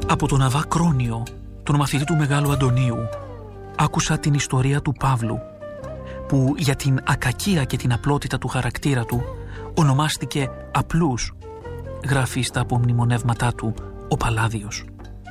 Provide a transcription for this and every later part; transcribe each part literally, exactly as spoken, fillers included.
Από τον Αβά Κρόνιο, τον μαθητή του Μεγάλου Αντωνίου, άκουσα την ιστορία του Παύλου, που για την ακακία και την απλότητα του χαρακτήρα του ονομάστηκε Απλούς, γράφει στα απομνημονεύματά του ο Παλάδιος.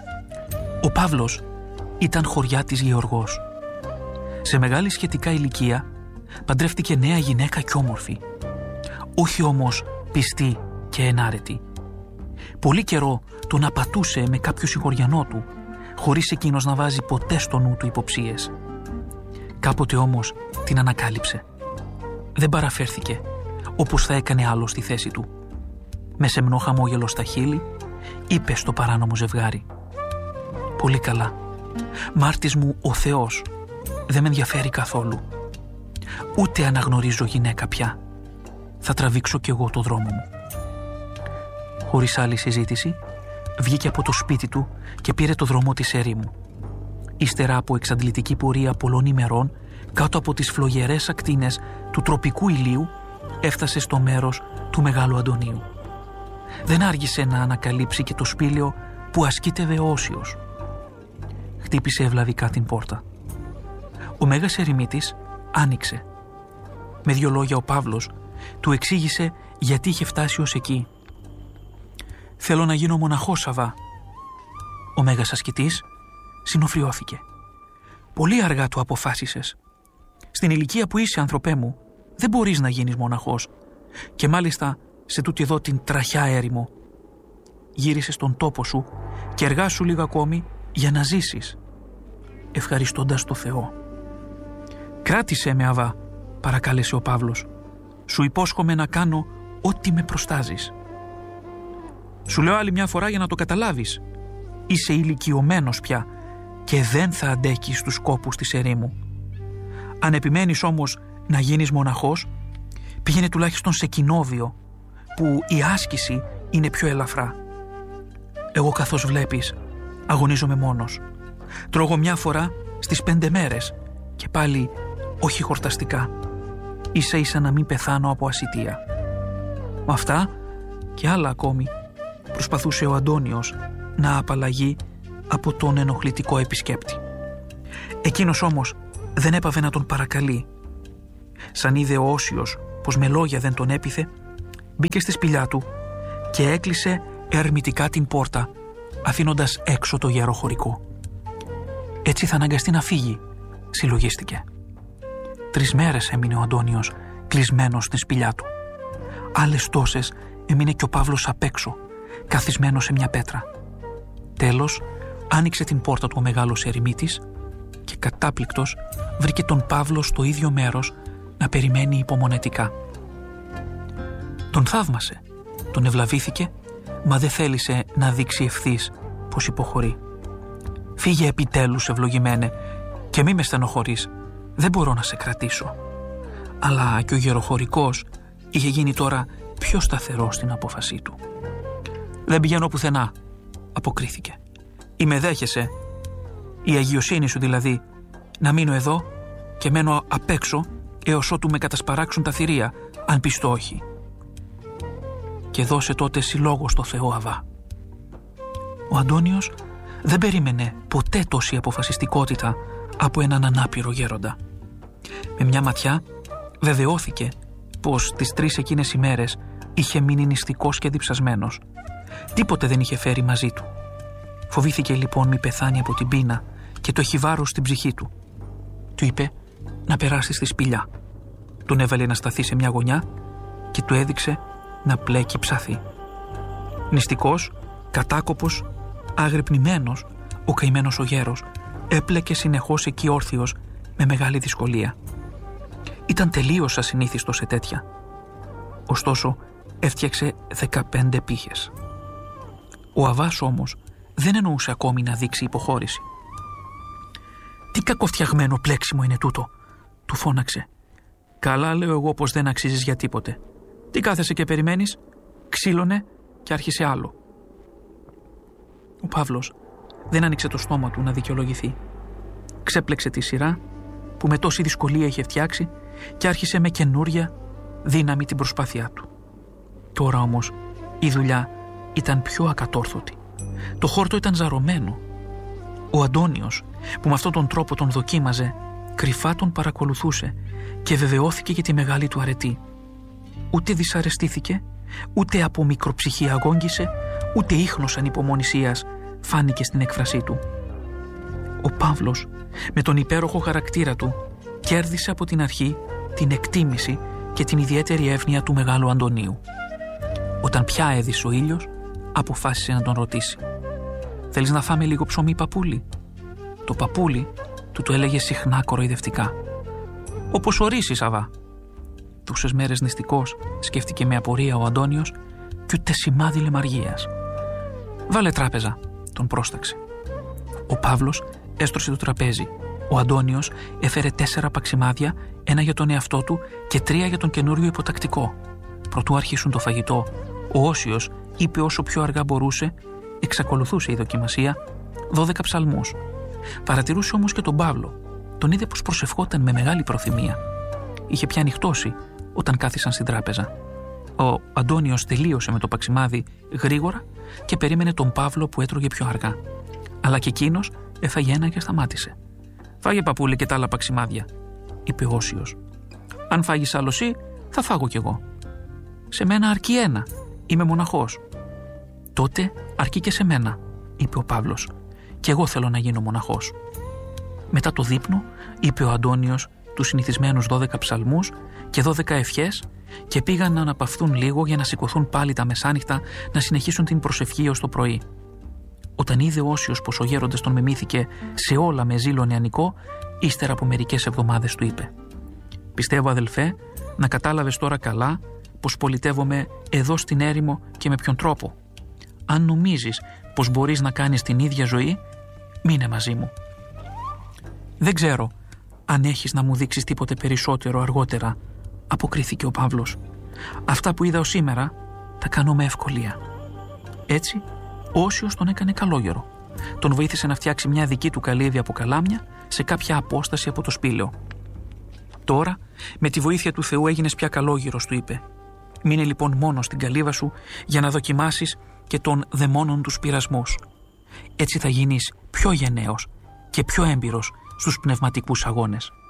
Ο Παύλος ήταν χωριάτης Γεωργός. Σε μεγάλη σχετικά ηλικία παντρεύτηκε νέα γυναίκα κι όμορφη, όχι όμως πιστή και ενάρετη. Πολύ καιρό τον απατούσε με κάποιο συγχωριανό του, χωρίς εκείνος να βάζει ποτέ στο νου του υποψίες. Κάποτε όμως την ανακάλυψε. Δεν παραφέρθηκε, όπως θα έκανε άλλο στη θέση του. Με σεμνό χαμόγελο στα χείλη, είπε στο παράνομο ζευγάρι: «Πολύ καλά. Μάρτης μου ο Θεός. Δεν με ενδιαφέρει καθόλου. Ούτε αναγνωρίζω γυναίκα πια. Θα τραβήξω κι εγώ το δρόμο μου». Χωρίς άλλη συζήτηση, βγήκε από το σπίτι του και πήρε το δρόμο της ερήμου. Ύστερα από εξαντλητική πορεία πολλών ημερών, κάτω από τις φλογερές ακτίνες του τροπικού ηλίου, έφτασε στο μέρος του Μεγάλου Αντωνίου. Δεν άργησε να ανακαλύψει και το σπήλαιο που ασκήτευε όσιος. Χτύπησε ευλαβικά την πόρτα. Ο Μέγας Ερημίτης άνοιξε. Με δύο λόγια ο Παύλος του εξήγησε γιατί είχε φτάσει ως εκεί. «Θέλω να γίνω μοναχός, Αβά». Ο Μέγας Ασκητής συνοφριώθηκε. «Πολύ αργά το αποφάσισες. Στην ηλικία που είσαι, ανθρωπέ μου, δεν μπορείς να γίνεις μοναχός. Και μάλιστα σε τούτη εδώ την τραχιά έρημο. Γύρισε στον τόπο σου και εργάσου λίγο ακόμη για να ζήσεις, ευχαριστώντας το Θεό». «Κράτησέ με, Αβά», παρακάλεσε ο Παύλος. «Σου υπόσχομαι να κάνω ό,τι με προστάζεις». «Σου λέω άλλη μια φορά για να το καταλάβεις. Είσαι ηλικιωμένος πια και δεν θα αντέχεις τους κόπους της ερήμου. Αν επιμένεις όμως να γίνεις μοναχός, πήγαινε τουλάχιστον σε κοινόβιο, που η άσκηση είναι πιο ελαφρά. Εγώ, καθώς βλέπεις, αγωνίζομαι μόνος. Τρώγω μια φορά στις πέντε μέρες και πάλι όχι χορταστικά, ίσα ίσα να μην πεθάνω από ασιτεία». Με αυτά και άλλα ακόμη προσπαθούσε ο Αντώνιος να απαλλαγεί από τον ενοχλητικό επισκέπτη. Εκείνος όμως δεν έπαβε να τον παρακαλεί. Σαν είδε ο Όσιος πως με λόγια δεν τον έπιθε, μπήκε στη σπηλιά του και έκλεισε ερμητικά την πόρτα, αφήνοντας έξω το γεροχωρικό. «Έτσι θα αναγκαστεί να φύγει», συλλογίστηκε. Τρεις μέρες έμεινε ο Αντώνιος κλεισμένος στην σπηλιά του. Άλλες τόσες έμεινε και ο Παύλος απ' έξω, καθισμένος σε μια πέτρα. Τέλος, άνοιξε την πόρτα του ο μεγάλος ερημίτης και κατάπληκτος βρήκε τον Παύλο στο ίδιο μέρος να περιμένει υπομονετικά. Τον θαύμασε, τον ευλαβήθηκε, μα δεν θέλησε να δείξει ευθύς πως υποχωρεί. «Φύγε επιτέλους, ευλογημένε, και μη με στενοχωρείς. Δεν μπορώ να σε κρατήσω». Αλλά και ο γεροχωρικός είχε γίνει τώρα πιο σταθερός στην απόφασή του. «Δεν πηγαίνω πουθενά», αποκρίθηκε. «Ή με δέχεσαι, η αγιοσύνη σου δηλαδή, να μείνω εδώ και μένω απ' έξω έως ότου με κατασπαράξουν τα θηρία, αν πεις το όχι. Και δώσε τότε συλλόγο στο Θεό, Αβά». Ο Αντώνιος δεν περίμενε ποτέ τόση αποφασιστικότητα από έναν ανάπηρο γέροντα. Με μια ματιά βεβαιώθηκε πως τις τρεις εκείνες ημέρες είχε μείνει νηστικός και διψασμένος. Τίποτε δεν είχε φέρει μαζί του. Φοβήθηκε λοιπόν μη πεθάνει από την πείνα και το έχει βάρος στην ψυχή του. Του είπε να περάσει στη σπηλιά. Τον έβαλε να σταθεί σε μια γωνιά και του έδειξε να πλέκει ψαθί. Νηστικός, κατάκοπος, αγρυπνημένος, ο καημένος ο γέρος έπλεκε συνεχώς εκεί όρθιος με μεγάλη δυσκολία. Ήταν τελείως ασυνήθιστος σε τέτοια. Ωστόσο έφτιαξε δεκαπέντε πύχες. Ο Αβάς όμως δεν εννοούσε ακόμη να δείξει υποχώρηση. «Τι κακοφτιαγμένο πλέξιμο είναι τούτο», του φώναξε. «Καλά λέω εγώ πως δεν αξίζεις για τίποτε. Τι κάθεσαι και περιμένεις?» Ξύλωνε και άρχισε άλλο. Ο Παύλος δεν άνοιξε το στόμα του να δικαιολογηθεί. Ξέπλεξε τη σειρά που με τόση δυσκολία είχε φτιάξει και άρχισε με καινούρια δύναμη την προσπάθειά του. Τώρα όμως η δουλειά ήταν πιο ακατόρθωτη. Το χόρτο ήταν ζαρωμένο. Ο Αντώνιος, που με αυτόν τον τρόπο τον δοκίμαζε, κρυφά τον παρακολουθούσε και βεβαιώθηκε για τη μεγάλη του αρετή. Ούτε δυσαρεστήθηκε, ούτε από μικροψυχή αγόγγισε, ούτε ίχνος ανυπομονησίας φάνηκε στην έκφρασή του. Ο Παύλος, με τον υπέροχο χαρακτήρα του, κέρδισε από την αρχή την εκτίμηση και την ιδιαίτερη εύνοια του μεγάλου Αντωνίου. Όταν πια έδισε ο ήλιος, αποφάσισε να τον ρωτήσει: «Θέλεις να φάμε λίγο ψωμί, παππούλη?» Το παππούλη του το έλεγε συχνά κοροϊδευτικά: «Όπως ορίσεις, Αβά». Τόσες μέρες νηστικός, σκέφτηκε με απορία ο Αντώνιος, κι ούτε σημάδι λεμαργίας. «Βάλε τράπεζα», τον πρόσταξε. Ο Παύλος έστρωσε το τραπέζι. Ο Αντώνιος έφερε τέσσερα παξιμάδια, ένα για τον εαυτό του και τρία για τον καινούριο υποτακτικό. Προτού αρχίσουν το φαγητό, ο Όσιος είπε όσο πιο αργά μπορούσε, εξακολουθούσε η δοκιμασία, δώδεκα ψαλμούς. Παρατηρούσε όμως και τον Παύλο. Τον είδε πως προσευχόταν με μεγάλη προθυμία. Είχε πια νυχτώσει όταν κάθισαν στην τράπεζα. Ο Αντώνιος τελείωσε με το παξιμάδι γρήγορα και περίμενε τον Παύλο που έτρωγε πιο αργά. Αλλά και εκείνος έφαγε ένα και σταμάτησε. «Φάγε, παππούλη, και τα άλλα παξιμάδια», είπε ο Όσιος. «Αν φάγεις άλλο εσύ, θα φάγω κι εγώ». «Σε μένα αρκεί ένα. Είμαι μοναχός». «Τότε αρκεί και σε μένα», είπε ο Παύλος. «Κι εγώ θέλω να γίνω μοναχός». Μετά το δείπνο, είπε ο Αντώνιος τους συνηθισμένους δώδεκα ψαλμούς και δώδεκα ευχές και πήγαν να αναπαυθούν λίγο για να σηκωθούν πάλι τα μεσάνυχτα να συνεχίσουν την προσευχή ως το πρωί. Όταν είδε ο Όσιος πως ο γέροντας τον μεμήθηκε σε όλα με ζήλο νεανικό, ύστερα από μερικές εβδομάδες του είπε: «Πιστεύω, αδελφέ, να κατάλαβες τώρα καλά πως πολιτεύομαι εδώ στην έρημο και με ποιον τρόπο. Αν νομίζεις πως μπορείς να κάνεις την ίδια ζωή, μείνε μαζί μου». «Δεν ξέρω αν έχεις να μου δείξεις τίποτε περισσότερο αργότερα», αποκρίθηκε ο Παύλος. «Αυτά που είδα ως σήμερα τα κάνω με ευκολία». Έτσι, ο Όσιος τον έκανε καλόγερο. Τον βοήθησε να φτιάξει μια δική του καλύβη από καλάμια σε κάποια απόσταση από το σπήλαιο. «Τώρα, με τη βοήθεια του Θεού έγινες πια καλόγερος», του είπε. «Μείνε λοιπόν μόνο στην καλύβα σου για να δοκιμάσεις και των δαιμόνων τους πειρασμούς. Έτσι θα γίνεις πιο γενναίος και πιο έμπειρος στους πνευματικούς αγώνες».